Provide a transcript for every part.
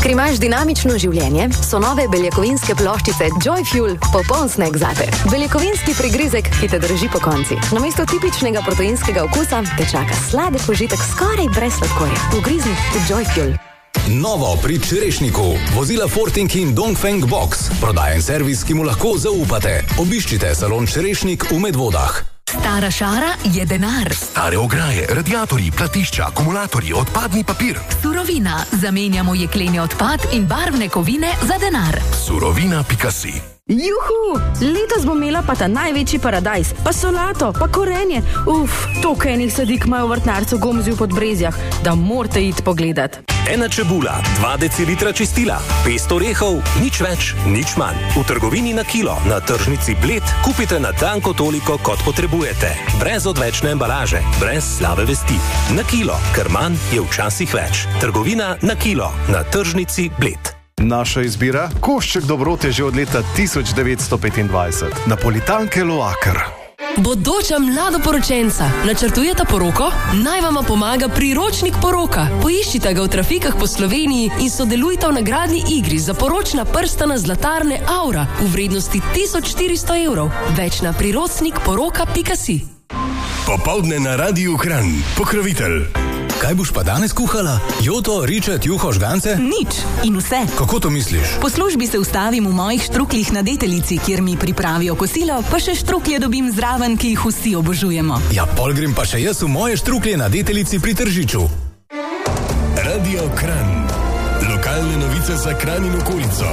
Ker imaš dinamično življenje, so nove beljakovinske ploščice Joyfuel popoln snack zate. Beljakovinski prigrizek, ki te drži po konci. Namesto tipičnega proteinskega okusa te čaka sladek užitek skoraj brez sladkorja. Ugrizni v Joyfuel. Novo pri Čerešniku. Vozila Fortink in Dongfeng Box. Prodajen servis, ki mu lahko zaupate. Obiščite salon Čerešnik v Medvodah. Stara šara je denar. Stare ograje, radiatorji, platišča, akumulatorji, odpadni papir. Surovina. Zamenjamo jekleni odpad in barvne kovine za denar. Surovina.si. Juhu! Letos bom imela pa ta največji paradajz, pa solato, pa korenje. Toliko enih sadik imajo v vrtnarcu v Gomziju pod Brezjah, da morate iti pogledat. 1 čebula, 2 decilitra čistila, 500 orehov, nič več, nič manj. V trgovini na kilo, na tržnici Bled, kupite na tanko toliko, kot potrebujete. Brez odvečne embalaže, brez slabe vesti. Na kilo, ker manj je včasih več. Trgovina na kilo, na tržnici Bled. Naša izbira? Košček dobrote že od leta 1925. Napolitanke Loaker. Bodoča mladoporočenca, načrtujeta poroko? Naj vama pomaga priročnik poroka. Poiščite ga v trafikah po Sloveniji in sodelujte v nagradni igri za poročna prstana zlatarne Aura v vrednosti 1400 evrov. Več na priročnikporoka.si. Popoldne na Radiu Kranj. Pokrovitelj. Kaj boš pa danes kuhala? Joto, ričet, juho, žgance? Nič in vse. Kako to misliš? Po službi se ustavim v mojih štruklih na Deteljici, kjer mi pripravijo kosilo, pa še štruklje dobim zraven, ki jih vsi obožujemo. Ja, pol grem pa še jaz v moje štruklje na Deteljici pri Tržiču. Radio Kranj. Lokalne novice za Kranj in okolico.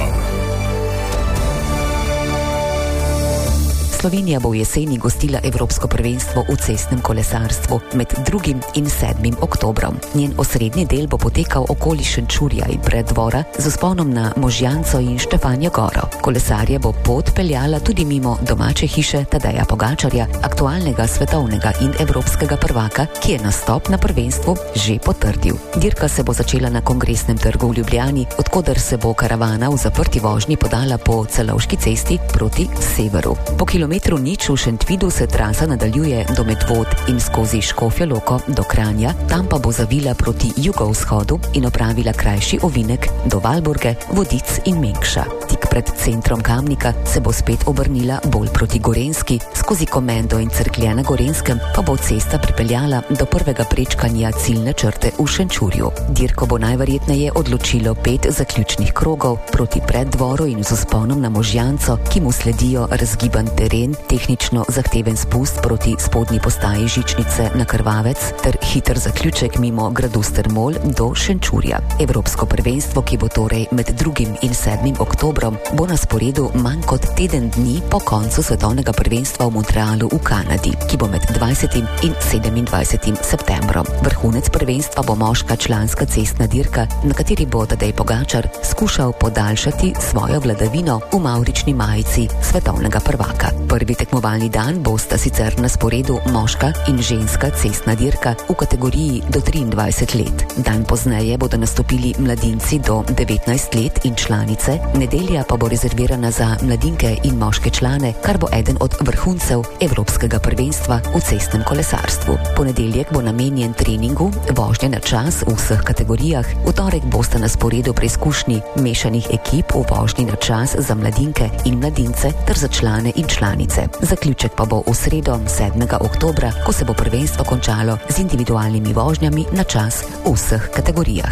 Slovenija bo v jeseni gostila Evropsko prvenstvo v cestnem kolesarstvu med 2. in 7. oktobrom. Njen osrednji del bo potekal okoli Šenčurja in Preddvora z vzponom na Možjanco in Štefanjo Goro. Kolesarje bo pot peljala tudi mimo domače hiše Tadeja Pogačarja, aktualnega svetovnega in evropskega prvaka, ki je nastop na prvenstvu že potrdil. Dirka se bo začela na Kongresnem trgu v Ljubljani, odkoder se bo karavana v zaprti vožnji podala po Celovški cesti proti severu. Po kilometru nič v Šentvidu se trasa nadaljuje do Medvod in skozi Škofjo Loko do Kranja, tam pa bo zavila proti jugovzhodu in opravila krajši ovinek do Valburge, Vodic in Mengša. Tik pred centrom Kamnika se bo spet obrnila bolj proti Gorenjski, skozi Komendo in Cerklje na Gorenskem pa bo cesta pripeljala do prvega prečkanja ciljne črte v Šenčurju. Dirko bo najverjetneje odločilo 5 zaključnih krogov proti Preddvoru in z vzponom na Možjanco, ki mu sledijo razgiban teren, tehnično zahteven spust proti spodnji postaji žičnice na Krvavec ter hiter zaključek mimo gradu Strmol do Šenčurja. Evropsko prvenstvo, ki bo torej med 2. in 7. oktobrom, bo na sporedu manj kot teden dni po koncu svetovnega prvenstva v Montrealu v Kanadi, ki bo med 20. in 27. septembrom. Vrhunec prvenstva bo moška članska cestna dirka, na kateri bo Tadej Pogačar skušal podaljšati svojo vladavino v mavrični majici svetovnega prvaka. Prvi tekmovalni dan bosta sicer na sporedu moška in ženska cestna dirka v kategoriji do 23 let. Dan pozneje bodo nastopili mladinci do 19 let in članice, nedelja pa bo rezervirana za mladinke in moške člane, kar bo eden od vrhuncev Evropskega prvenstva v cestnem kolesarstvu. Ponedeljek bo namenjen treningu, vožnje na čas v vseh kategorijah, v torek bosta na sporedu preizkušnji mešanih ekip v vožnji na čas za mladinke in mladince ter za člane in članice. Zaključek pa bo v sredo 7. oktobra, ko se bo prvenstvo končalo z individualnimi vožnjami na čas v vseh kategorijah.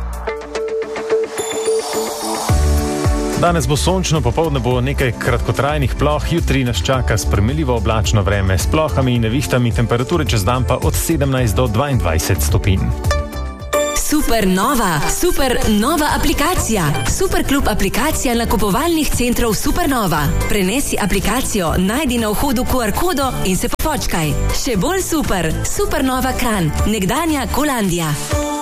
Danes bo sončno, popoldne bo nekaj kratkotrajnih ploh, jutri nas čaka sprejemljivo oblačno vreme s plohami in nevihtami, temperature čez dan pa od 17 do 22 stopinj. Super nova aplikacija. Superklub aplikacija nakupovalnih centrov Supernova. Prenesi aplikacijo, najdi na vhodu QR kodo in se pofočkaj. Še bolj super. Supernova Kranj, nekdanja Kolandija.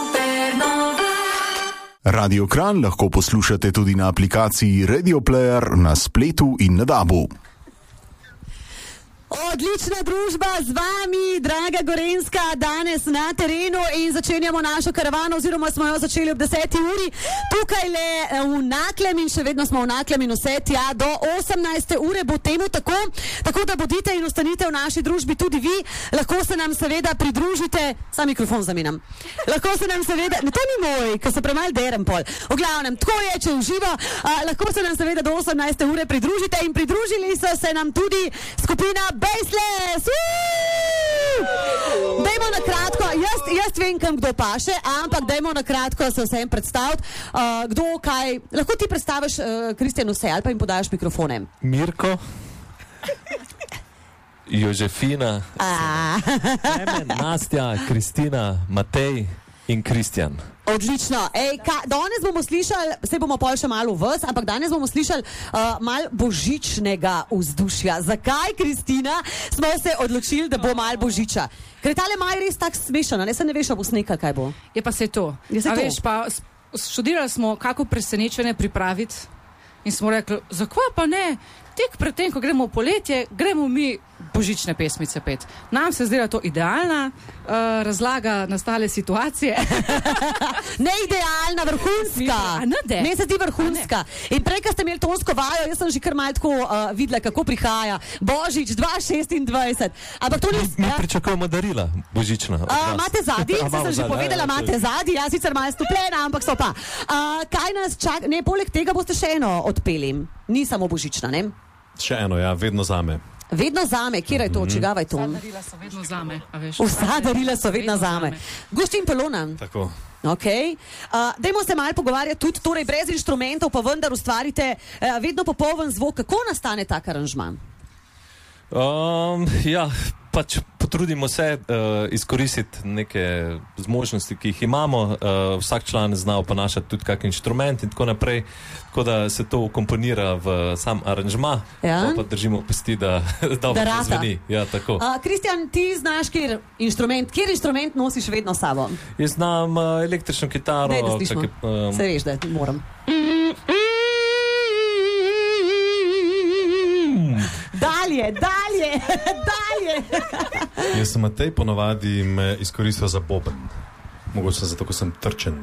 Radio Kranj lahko poslušate tudi na aplikaciji Radio Player na spletu in na DAB-u. Odlična družba z vami, draga Gorenjska, danes na terenu in začenjamo našo karavano, oziroma smo jo začeli ob 10. uri. Tukaj le v Naklem in še vedno smo v Naklem in vse tja do 18. ure bo temu tako da bodite in ostanite v naši družbi tudi vi. Lahko se nam seveda pridružite, sam mikrofon zamenjam. Lahko se nam seveda, ne, to ni moj, ker se premalj derem pol. V glavnem, tako je, če uživo, lahko se nam seveda do 18. ure pridružite in pridružili so se nam tudi skupina Baseless! Dajmo na kratko, jaz vem, kam kdo paše, ampak dajmo na kratko se vsem predstaviti, kdo kaj, lahko ti predstaviš, Kristjan, vse, ali pa jim podajaš mikrofone. Mirko, Jožefina, Nastja, Kristina, Matej in Kristjan. Odlično. Danes bomo slišali, se bomo pol še malo vas, ampak danes bomo slišali malo božičnega vzdušja. Zakaj, Kristina, smo se odločili, da bo malo božiča? Ker je tale maj res tak smešan, ne se ne veš, ob sneka, kaj bo. Je pa se to. Veš, pa študirali smo, kako presenečenje pripraviti in smo rekli, zakaj pa ne? Tek pred tem, ko gremo v poletje, gremo mi božične pesmice pet. Nam se zdela to idealna razlaga nastale situacije. Ne idealna, vrhunska. Ne se ti vrhunska. In prej, ko ste imeli tonsko vajo, jaz sem že kar malo tako videla, kako prihaja Božič 2026. Ampak to ni... Mi pričakujemo darila božična. Imate zadnji, sem že povedala, imate zadnji, ja, sicer malo stopljena, ampak so pa. Kaj nas čaka? Ne, poleg tega boste še eno odpeli. Ni samo božična, ne? Še eno, ja, vedno zame. Vedno zame, kjer je to, čigavaj to? Vsa darila so vedno zame, a veš. Vsa darila so vedno zame. Guštin Pelona. Tako. Ok. Dajmo se malo pogovarjati tudi, torej brez inštrumentov, pa vendar ustvarite vedno popoln zvok. Kako nastane tak aranžman? Ja, pač potrudimo se izkoristiti neke zmožnosti, ki jih imamo. Vsak član zna oponašati tudi kak inštrument in tako naprej, tako da se to ukomponira v sam aranžma, pa držimo pesti, da dobro zveni. Ja, tako. Kristjan, ti znaš kjer inštrument nosiš vedno s sabo? Jaz znam električno kitaro. Daj, da slišimo. Se veš, da moram. Dalje. Jaz sem Matej, ponovadi me izkoristil za boben. Mogoče zato, ko sem trčen.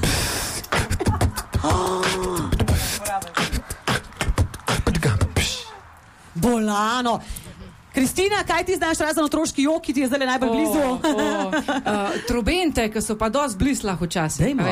Bolano. Kristina, kaj ti znaš razen otroški jok, ki ti je zdaj najbolj blizu? Trobente, ki so pa dosti blislah včasih. Dejmo.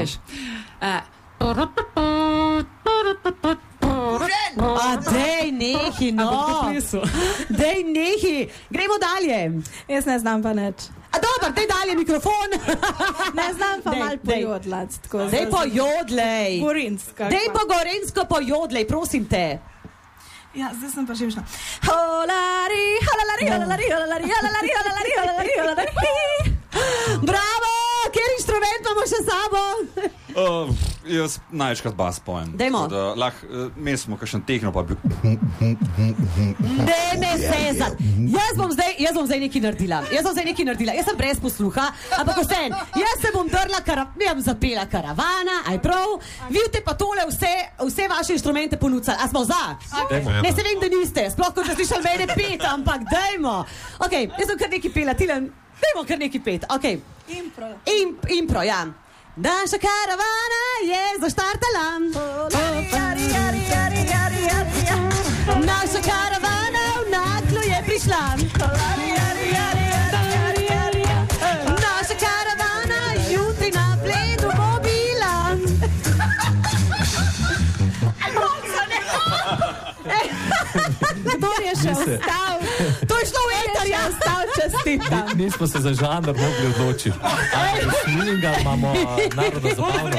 Dej nehi, no. Dej nehi. Gremo dalje. Jaz ne znam pa neč. Dobar, dej dalje mikrofon. Ne znam pa malo pojodlati. Dej pojodlej. Gorenjska. Dej pa gorenjsko pojodlej, prosim te. Ja, zdaj sem pa živšna. Holari, holari, holari, holari, holari, holari, holari, holari. Bravo! Kjer inštrument imamo še sabo? Jaz največkrat bas pojem. Dajmo. Lahko mesmo kakšen tehno pa bi... Ne me zezat. Jaz bom zdaj nekaj naredila. Jaz sem brez posluha, ampak vsem. Jaz se bom zapela karavana, aj prav. Vidite pa tole vse vaše inštrumente ponudili. A smo za? Ne se vem, da niste. Sploh, ko ste slišali mene pet, ampak dajmo. Ok, jaz sem kar nekaj pela. Dajmo kar nekaj pet. Ok. Impro, ja. Naša karavana je zaštartala. Naša karavana v Naklo je prišla. Naša karavana jutri na Bledu bo bila. Kdo je še ostal? To je šlo v eter, ja. Ostal čestitam. Nismo se za žanr mogli odločiti. Slinga imamo narodno zabavno.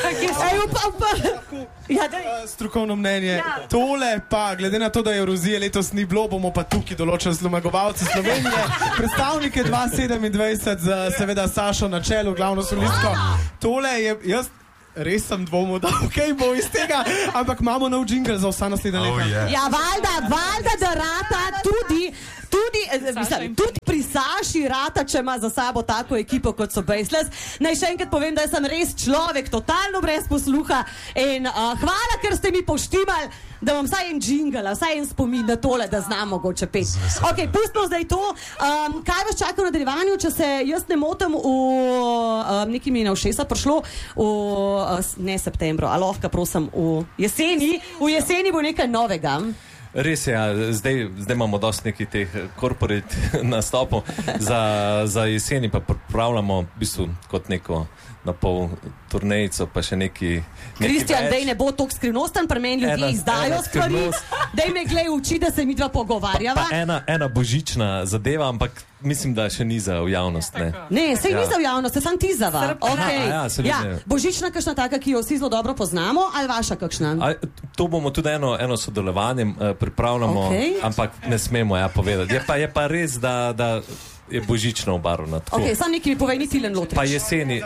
Strokovno mnenje. Tole pa, glede na to, da Evrovizije letos ni bilo, bomo pa tukaj določili zmagovalce Slovenije, predstavnike 2027 z seveda Sašo na čelu, glavno solistko. Tole je, jaz res sem dvomil, da bo iz tega, ampak imamo nov džingl za vsa naslednja leta. Ja, valjda, da rata tudi tudi pri Saši rata, če ima za sabo tako ekipo, kot so Baseless. Naj še enkrat povem, da sem res človek, totalno brez posluha in hvala, ker ste mi poštimali, da vam vsaj en jingle, vsaj en spomin na tole, da znam mogoče pet. Ok, pustimo zdaj to. Kaj vas čaka v nadaljevanju, če se jaz ne motim, nekaj mi je na ušesa prišlo ne septembru, a lahko prosim v jeseni bo nekaj novega. Res je, ja, zdaj imamo dosti nekih teh corporate nastopov, za jeseni pa pripravljamo v bistvu kot neko na pol turnejico, pa še neki Kristjan, dej ne bo toliko skrivnosten, pri meni ljudje izdajo stvari, dej me glej uči, da se mi dva pogovarjava. Pa ena božična zadeva, ampak mislim, da še ni za v javnost. Ne, sej ni za v javnost, se sam tizava. Okay. Božična kakšna taka, ki jo vsi zelo dobro poznamo, ali vaša kakšna? To bomo tudi eno sodelovanje pripravljamo, ampak ne smemo povedati. Je pa res, da je božično obarvana. Ok, sam nekaj mi povej, ni Tilen Lotrič. Pa jeseni.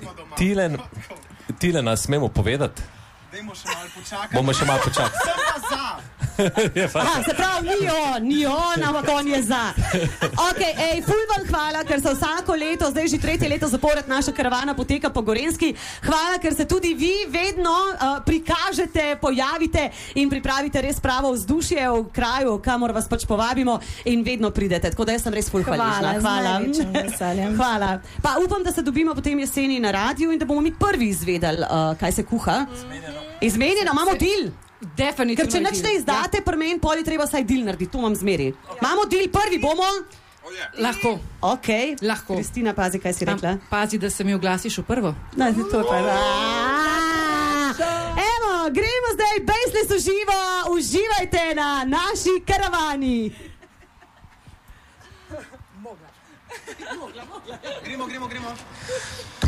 Tilena smemo povedati? Bomo še malo počakali. Sem pa za. Se pravi, ni on, ampak on je za. Ok, ful vam hvala, ker se vsako leto, zdaj že 3. leto zapored naša karavana poteka po Gorenjski. Hvala, ker se tudi vi vedno prikažete, pojavite in pripravite res pravo vzdušje v kraju, kamor vas pač povabimo in vedno pridete. Tako da jaz sem res ful hvaležna. Hvala. Pa upam, da se dobimo potem jeseni na radiju in da bomo mi prvi izvedeli, kaj se kuha. Izmenjeno, imamo deal. Definitivno. Ker če nič ne izdate, pri meni pol je treba saj deal narediti, to imam zmeri. Imamo deal, prvi bomo? Lahko. Ok. Lahko. Kristina, pazi, kaj si rekla. Pazi, da se mi oglasiš v prvo. To pa Evo, gremo zdaj, Baseless v živo, uživajte na naši karavani. Gremo.